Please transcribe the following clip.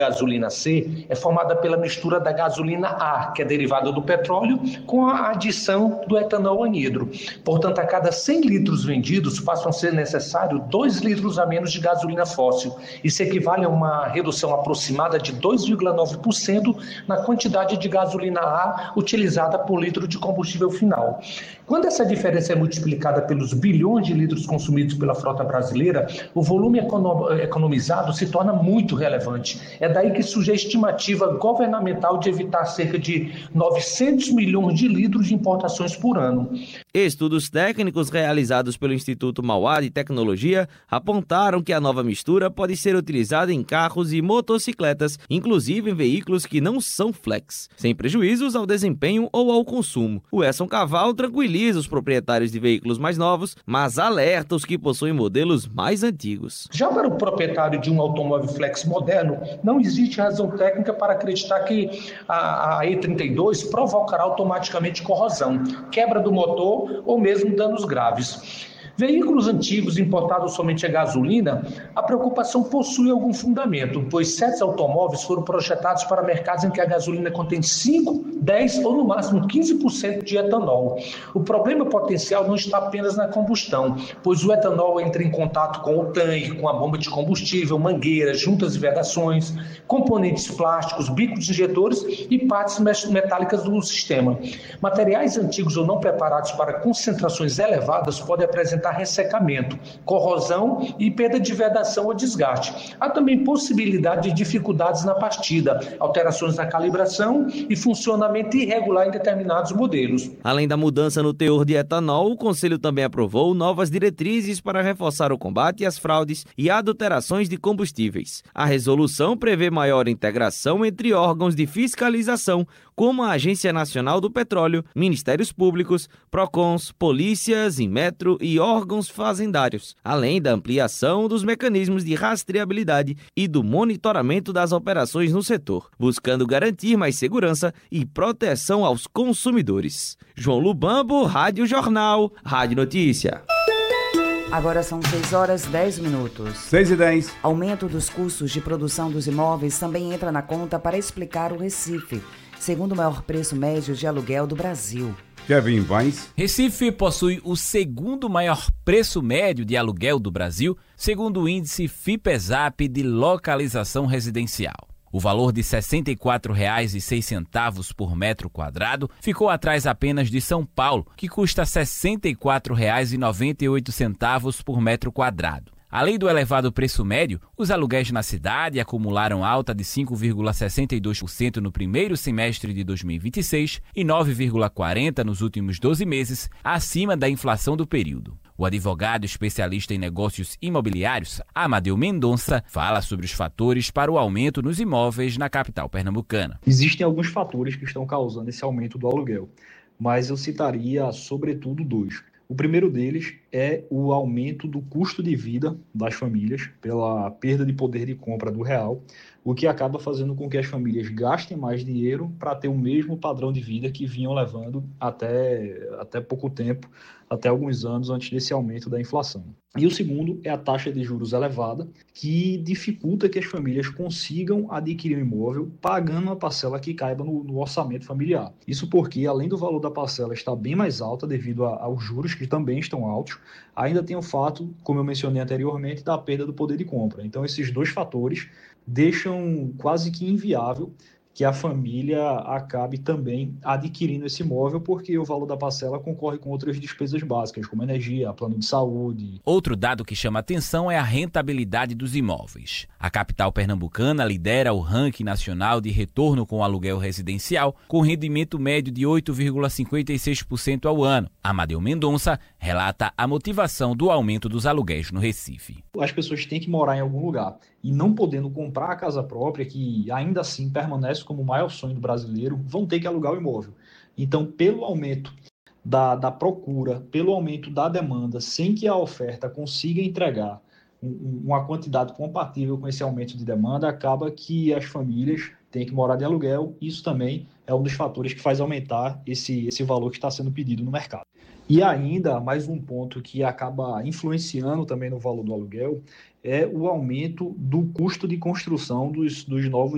gasolina C é formada pela mistura da gasolina A, que é derivada do petróleo, com a adição do etanol anidro. Portanto, a cada 100 litros vendidos, passam a ser necessário 2 litros a menos de gasolina fóssil. Isso equivale a uma redução aproximada de 2,9% na quantidade de gasolina A utilizada por litro de combustível final. Quando essa diferença é multiplicada pelos bilhões de litros consumidos pela frota brasileira, o volume economizado se torna muito relevante. É daí que surge a estimativa governamental de evitar cerca de 900 milhões de litros de importações por ano. Estudos técnicos realizados pelo Instituto Mauá de Tecnologia apontaram que a nova mistura pode ser utilizada em carros e motocicletas, inclusive em veículos que não são flex, sem prejuízos ao desempenho ou ao consumo. O Edson Caval tranquiliza os proprietários de veículos mais novos, mas alerta os que possuem modelos mais antigos. Já para o proprietário de um automóvel flex moderno, não existe razão técnica para acreditar que a E32 provocará automaticamente corrosão, quebra do motor ou mesmo danos graves. Veículos antigos importados somente a gasolina, a preocupação possui algum fundamento, pois certos automóveis foram projetados para mercados em que a gasolina contém 5, 10 ou no máximo 15% de etanol. O problema potencial não está apenas na combustão, pois o etanol entra em contato com o tanque, com a bomba de combustível, mangueiras, juntas e vedações, componentes plásticos, bicos injetores e partes metálicas do sistema. Materiais antigos ou não preparados para concentrações elevadas podem apresentar ressecamento, corrosão e perda de vedação ou desgaste. Há também possibilidade de dificuldades na partida, alterações na calibração e funcionamento irregular em determinados modelos. Além da mudança no teor de etanol, o Conselho também aprovou novas diretrizes para reforçar o combate às fraudes e adulterações de combustíveis. A resolução prevê maior integração entre órgãos de fiscalização, como a Agência Nacional do Petróleo, Ministérios Públicos, Procons, polícias, Inmetro e órgãos fazendários, além da ampliação dos mecanismos de rastreabilidade e do monitoramento das operações no setor, buscando garantir mais segurança e proteção aos consumidores. João Lubambo, Rádio Jornal, Rádio Notícia. Agora são 6h10. 6h10. Aumento dos custos de produção dos imóveis também entra na conta para explicar o Recife, segundo o maior preço médio de aluguel do Brasil. Kevin Vaz. Recife possui o segundo maior preço médio de aluguel do Brasil, segundo o índice FIPESAP de localização residencial. O valor de R$ 64,06 por metro quadrado ficou atrás apenas de São Paulo, que custa R$ 64,98 por metro quadrado. Além do elevado preço médio, os aluguéis na cidade acumularam alta de 5,62% no primeiro semestre de 2026 e 9,40% nos últimos 12 meses, acima da inflação do período. O advogado especialista em negócios imobiliários, Amadeu Mendonça, fala sobre os fatores para o aumento nos imóveis na capital pernambucana. Existem alguns fatores que estão causando esse aumento do aluguel, mas eu citaria sobretudo dois. O primeiro deles é o aumento do custo de vida das famílias pela perda de poder de compra do real, o que acaba fazendo com que as famílias gastem mais dinheiro para ter o mesmo padrão de vida que vinham levando até pouco tempo, até alguns anos antes desse aumento da inflação. E o segundo é a taxa de juros elevada, que dificulta que as famílias consigam adquirir um imóvel pagando uma parcela que caiba no orçamento familiar. Isso porque, além do valor da parcela estar bem mais alta devido aos juros, que também estão altos, ainda tem o fato, como eu mencionei anteriormente, da perda do poder de compra. Então, esses dois fatores deixam quase que inviável que a família acabe também adquirindo esse imóvel, porque o valor da parcela concorre com outras despesas básicas, como energia, plano de saúde. Outro dado que chama atenção é a rentabilidade dos imóveis. A capital pernambucana lidera o ranking nacional de retorno com aluguel residencial, com rendimento médio de 8,56% ao ano. Amadeu Mendonça relata a motivação do aumento dos aluguéis no Recife. As pessoas têm que morar em algum lugar e não podendo comprar a casa própria, que ainda assim permanece como o maior sonho do brasileiro, vão ter que alugar o imóvel. Então, pelo aumento da procura, pelo aumento da demanda, sem que a oferta consiga entregar uma quantidade compatível com esse aumento de demanda, acaba que as famílias têm que morar de aluguel. Isso também é um dos fatores que faz aumentar esse valor que está sendo pedido no mercado. E ainda, mais um ponto que acaba influenciando também no valor do aluguel é o aumento do custo de construção dos novos